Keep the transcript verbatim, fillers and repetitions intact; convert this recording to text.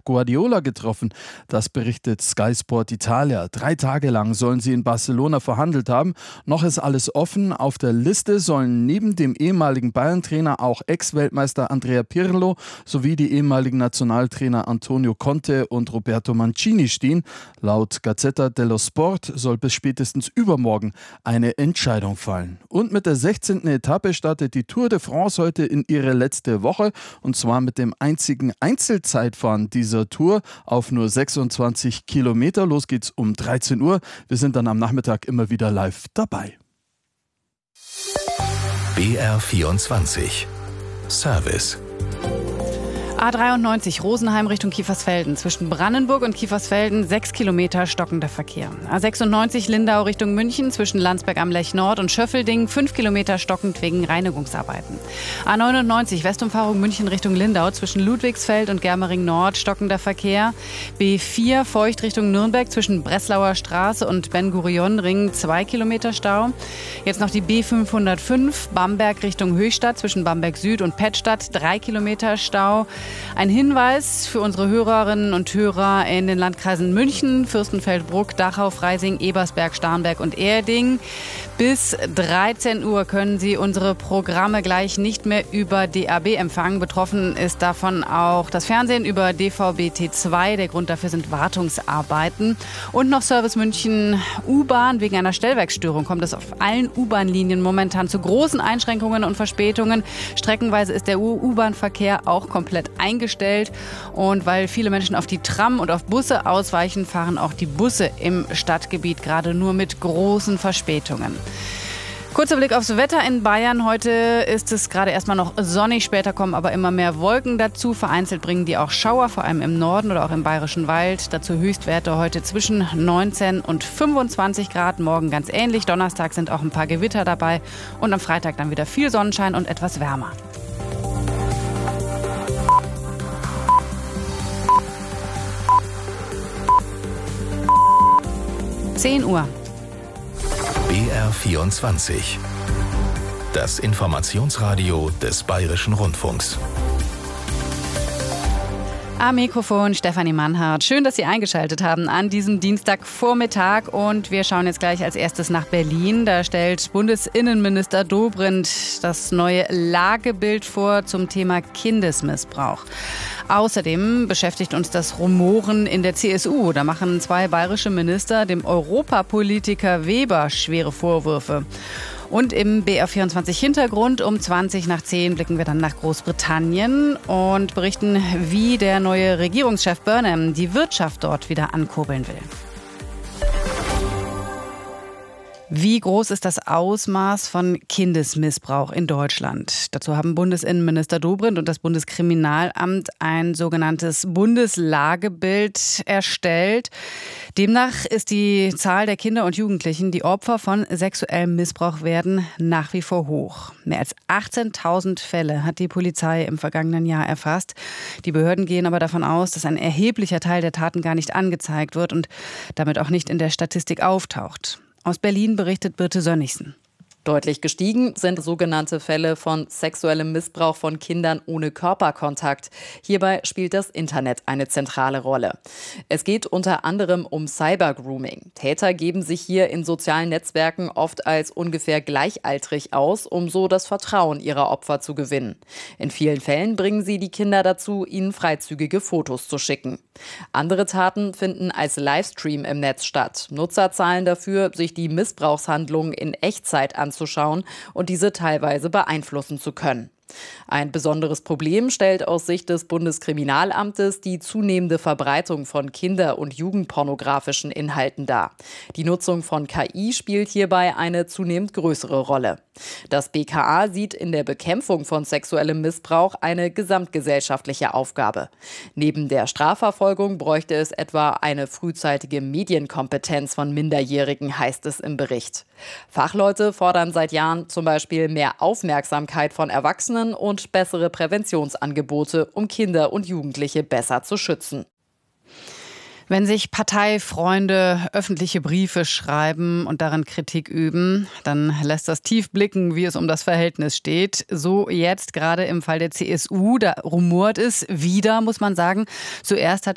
Guardiola getroffen. Das berichtet Sky Sport Italia. Drei Tage lang sollen sie in Barcelona verhandelt haben. Noch ist alles offen. Auf der Liste sollen neben dem ehemaligen Bayern-Trainer auch Ex-Weltmeister Andrea Pirlo sowie die ehemaligen Nationaltrainer Antonio Conte und Roberto Mancini stehen. Laut Gazzetta dello Sport soll bis spätestens übermorgen eine Entscheidung fallen. Und mit der sechzehnten Etappe startet die Tour de France heute in ihre letzte Woche, und zwar mit dem einzigen Einzelzeitfahren dieser Tour auf nur sechsundzwanzig Kilometer. Los geht's um dreizehn Uhr. Wir sind dann am Nachmittag immer wieder live dabei. B R vierundzwanzig Service. A dreiundneunzig Rosenheim Richtung Kiefersfelden. Zwischen Brandenburg und Kiefersfelden sechs Kilometer stockender Verkehr. A sechsundneunzig Lindau Richtung München zwischen Landsberg am Lech Nord und Schöffelding fünf Kilometer stockend wegen Reinigungsarbeiten. A neunundneunzig Westumfahrung München Richtung Lindau zwischen Ludwigsfeld und Germering Nord stockender Verkehr. B vier Feucht Richtung Nürnberg zwischen Breslauer Straße und Ben-Gurion-Ring zwei Kilometer Stau. Jetzt noch die B fünfhundertfünf Bamberg Richtung Höchstadt zwischen Bamberg Süd und Pettstadt drei Kilometer Stau. Ein Hinweis für unsere Hörerinnen und Hörer in den Landkreisen München, Fürstenfeldbruck, Dachau, Freising, Ebersberg, Starnberg und Erding. Bis dreizehn Uhr können Sie unsere Programme gleich nicht mehr über D A B empfangen. Betroffen ist davon auch das Fernsehen über D V B T zwei. Der Grund dafür sind Wartungsarbeiten. Und noch Service München U-Bahn. Wegen einer Stellwerksstörung kommt es auf allen U-Bahn-Linien momentan zu großen Einschränkungen und Verspätungen. Streckenweise ist der U-Bahn-Verkehr auch komplett eingestellt. Und weil viele Menschen auf die Tram und auf Busse ausweichen, fahren auch die Busse im Stadtgebiet gerade nur mit großen Verspätungen. Kurzer Blick aufs Wetter in Bayern. Heute ist es gerade erstmal noch sonnig, später kommen aber immer mehr Wolken dazu. Vereinzelt bringen die auch Schauer, vor allem im Norden oder auch im Bayerischen Wald. Dazu Höchstwerte heute zwischen neunzehn und fünfundzwanzig Grad. Morgen ganz ähnlich. Donnerstag sind auch ein paar Gewitter dabei. Und am Freitag dann wieder viel Sonnenschein und etwas wärmer. zehn Uhr. B R vierundzwanzig. Das Informationsradio des Bayerischen Rundfunks. Am Mikrofon Stefanie Mannhardt. Schön, dass Sie eingeschaltet haben an diesem Dienstagvormittag. Und wir schauen jetzt gleich als erstes nach Berlin. Da stellt Bundesinnenminister Dobrindt das neue Lagebild vor zum Thema Kindesmissbrauch. Außerdem beschäftigt uns das Rumoren in der C S U. Da machen zwei bayerische Minister dem Europapolitiker Weber schwere Vorwürfe. Und im B R vierundzwanzig Hintergrund um zwanzig nach zehn blicken wir dann nach Großbritannien und berichten, wie der neue Regierungschef Burnham die Wirtschaft dort wieder ankurbeln will. Wie groß ist das Ausmaß von Kindesmissbrauch in Deutschland? Dazu haben Bundesinnenminister Dobrindt und das Bundeskriminalamt ein sogenanntes Bundeslagebild erstellt. Demnach ist die Zahl der Kinder und Jugendlichen, die Opfer von sexuellem Missbrauch werden, nach wie vor hoch. Mehr als achtzehntausend Fälle hat die Polizei im vergangenen Jahr erfasst. Die Behörden gehen aber davon aus, dass ein erheblicher Teil der Taten gar nicht angezeigt wird und damit auch nicht in der Statistik auftaucht. Aus Berlin berichtet Birte Sönnigsen. Deutlich gestiegen sind sogenannte Fälle von sexuellem Missbrauch von Kindern ohne Körperkontakt. Hierbei spielt das Internet eine zentrale Rolle. Es geht unter anderem um Cybergrooming. Täter geben sich hier in sozialen Netzwerken oft als ungefähr gleichaltrig aus, um so das Vertrauen ihrer Opfer zu gewinnen. In vielen Fällen bringen sie die Kinder dazu, ihnen freizügige Fotos zu schicken. Andere Taten finden als Livestream im Netz statt. Nutzer zahlen dafür, sich die Missbrauchshandlungen in Echtzeit anzuschauen und diese teilweise beeinflussen zu können. Ein besonderes Problem stellt aus Sicht des Bundeskriminalamtes die zunehmende Verbreitung von Kinder- und Jugendpornografischen Inhalten dar. Die Nutzung von K I spielt hierbei eine zunehmend größere Rolle. Das B K A sieht in der Bekämpfung von sexuellem Missbrauch eine gesamtgesellschaftliche Aufgabe. Neben der Strafverfolgung bräuchte es etwa eine frühzeitige Medienkompetenz von Minderjährigen, heißt es im Bericht. Fachleute fordern seit Jahren zum Beispiel mehr Aufmerksamkeit von Erwachsenen und bessere Präventionsangebote, um Kinder und Jugendliche besser zu schützen. Wenn sich Parteifreunde öffentliche Briefe schreiben und darin Kritik üben, dann lässt das tief blicken, wie es um das Verhältnis steht. So jetzt gerade im Fall der C S U, da rumort es wieder, muss man sagen. Zuerst hat